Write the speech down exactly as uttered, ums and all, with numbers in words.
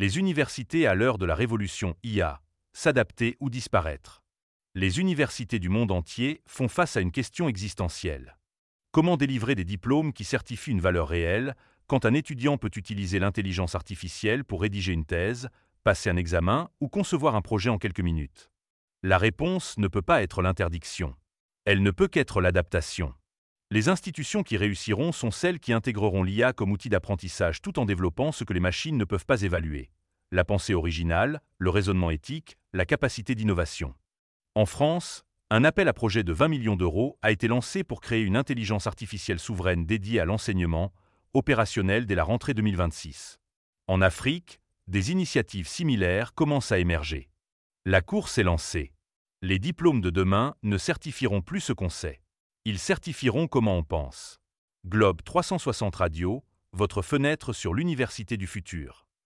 Les universités à l'heure de la révolution I A, s'adapter ou disparaître. Les universités du monde entier font face à une question existentielle. Comment délivrer des diplômes qui certifient une valeur réelle quand un étudiant peut utiliser l'intelligence artificielle pour rédiger une thèse, passer un examen ou concevoir un projet en quelques minutes? La réponse ne peut pas être l'interdiction. Elle ne peut qu'être l'adaptation. Les institutions qui réussiront sont celles qui intégreront l'I A comme outil d'apprentissage tout en développant ce que les machines ne peuvent pas évaluer: la pensée originale, le raisonnement éthique, la capacité d'innovation. En France, un appel à projet de vingt millions d'euros a été lancé pour créer une intelligence artificielle souveraine dédiée à l'enseignement, opérationnelle dès la rentrée deux mille vingt-six. En Afrique, des initiatives similaires commencent à émerger. La course est lancée. Les diplômes de demain ne certifieront plus ce qu'on sait. Ils certifieront comment on pense. Globe trois cent soixante Radio, votre fenêtre sur l'université du futur.